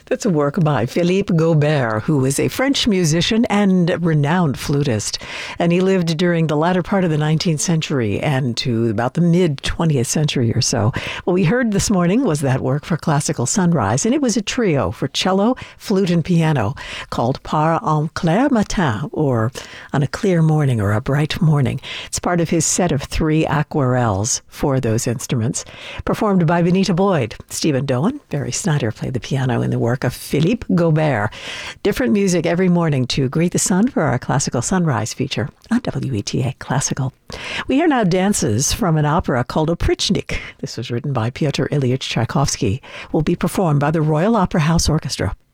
That's a work by Philippe Gaubert, who was a French musician and renowned flutist. And he lived during the latter part of the 19th century and to about the mid-20th century or so. What we heard this morning was that work for Classical Sunrise, and it was a trio for cello, flute, and piano called Par un clair matin, or On a Clear Morning or A Bright Morning. It's part of his set of 3 aquarelles for those instruments, performed by Benita Boyd. Stephen Doan, Barry Snyder played the piano in the work of Philippe Gaubert. Different music every morning to greet the sun for our Classical Sunrise feature on WETA Classical. We hear now dances from an opera called Oprichnik. This was written by Pyotr Ilyich Tchaikovsky. Will be performed by the Royal Opera House Orchestra.